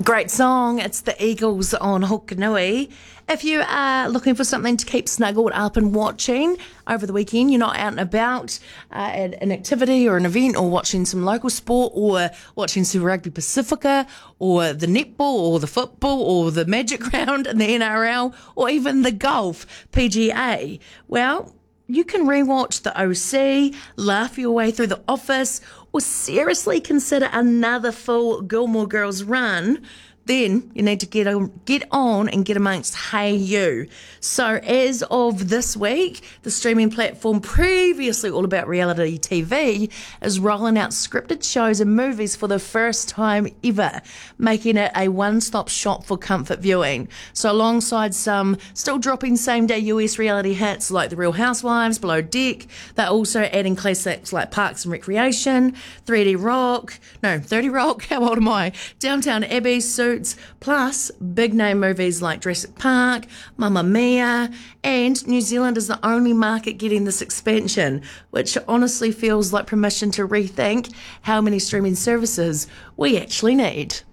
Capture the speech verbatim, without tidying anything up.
Great song. It's the Eagles on Hokanui. If you are looking for something to keep snuggled up and watching over the weekend, you're not out and about uh, at an activity or an event or watching some local sport or watching Super Rugby Pacifica or the netball or the football or the Magic Round in the N R L or even the golf P G A, well, you can rewatch the O C, laugh your way through The Office, or seriously consider another full Gilmore Girls run. Then you need to get on, get on and get amongst Hey You. So as of this week, the streaming platform previously all about reality T V is rolling out scripted shows and movies for the first time ever, making it a one-stop shop for comfort viewing. So alongside some still dropping same-day U S reality hits like The Real Housewives, Below Deck, they're also adding classics like Parks and Recreation, thirty Rock, no, thirty Rock, how old am I? Downtown Abbey, Suits, plus big name movies like Jurassic Park, Mamma Mia, and New Zealand is the only market getting this expansion, which honestly feels like permission to rethink how many streaming services we actually need.